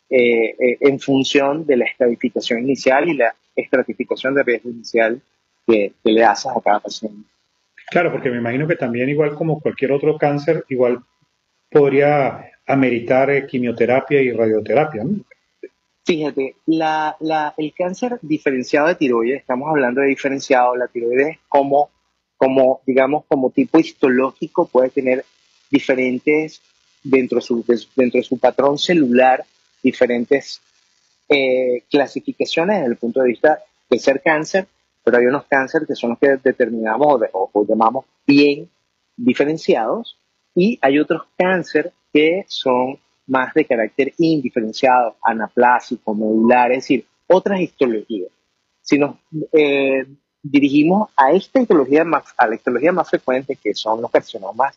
en función de la estratificación inicial y la estratificación de riesgo inicial que le haces a cada paciente. Claro, porque me imagino que también, igual como cualquier otro cáncer, igual podría ameritar quimioterapia y radioterapia, ¿no? Fíjate, el cáncer diferenciado de tiroides, estamos hablando de diferenciado, la tiroides digamos, como tipo histológico puede tener diferentes, dentro de su patrón celular, diferentes clasificaciones desde el punto de vista de ser cáncer, pero hay unos cánceres que son los que determinamos o llamamos bien diferenciados, y hay otros cánceres que son más de carácter indiferenciado, anaplásico, medular, es decir, otras histologías. Si nos eh, dirigimos a a la histología más frecuente, que son los carcinomas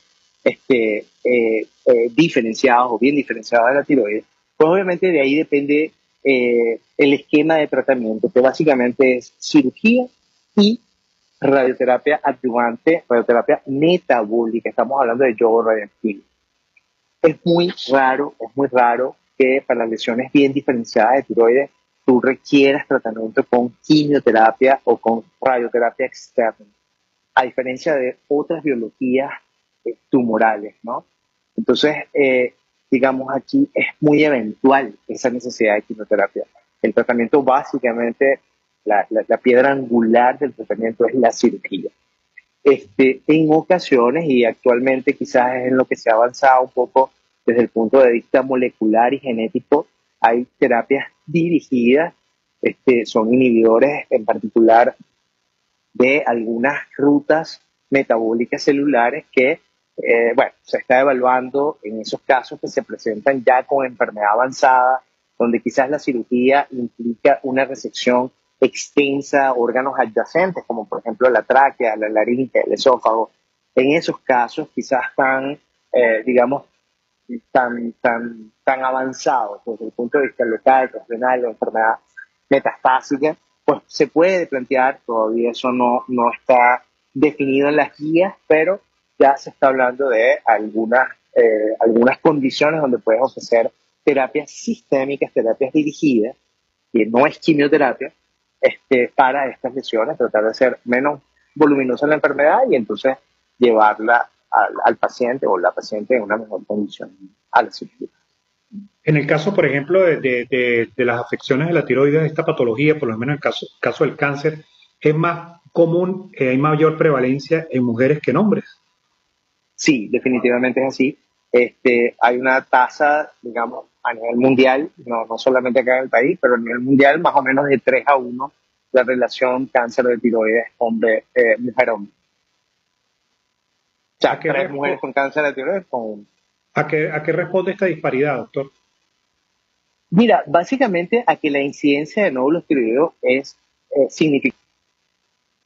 diferenciados o bien diferenciados de la tiroides, pues obviamente de ahí depende el esquema de tratamiento, que básicamente es cirugía y radioterapia adyuvante, radioterapia metabólica. Estamos hablando de yodo radioactivo. Es muy raro que para lesiones bien diferenciadas de tiroides tú requieras tratamiento con quimioterapia o con radioterapia externa, a diferencia de otras biologías tumorales, ¿no? Entonces, digamos, aquí es muy eventual esa necesidad de quimioterapia. El tratamiento básicamente, la piedra angular del tratamiento es la cirugía. En ocasiones, y actualmente quizás es en lo que se ha avanzado un poco desde el punto de vista molecular y genético, hay terapias dirigidas, son inhibidores en particular de algunas rutas metabólicas celulares que, bueno, se está evaluando en esos casos que se presentan ya con enfermedad avanzada, donde quizás la cirugía implica una resección extensa a órganos adyacentes, como por ejemplo la tráquea, la laringe, el esófago. En esos casos quizás digamos, tan avanzados desde el punto de vista local, regional o enfermedad metastásica, pues se puede plantear, todavía eso no está definido en las guías, pero ya se está hablando de algunas condiciones donde puedes ofrecer terapias sistémicas, terapias dirigidas, que no es quimioterapia, para estas lesiones, tratar de ser menos voluminosa la enfermedad y entonces llevarla al paciente o la paciente en una mejor condición a la cirugía. En el caso, por ejemplo, de las afecciones de la tiroides, esta patología, por lo menos en el caso del cáncer, es más común, hay mayor prevalencia en mujeres que en hombres. Sí, definitivamente es así. Hay una tasa, digamos, a nivel mundial, no solamente acá en el país, pero a nivel mundial, más o menos de 3-1, la relación cáncer de tiroides mujer-hombre. O ¿A sea, qué, 3 mujeres con cáncer de tiroides con... a qué responde esta disparidad, doctor? Mira, básicamente a que la incidencia de nódulos tiroideos es significativa.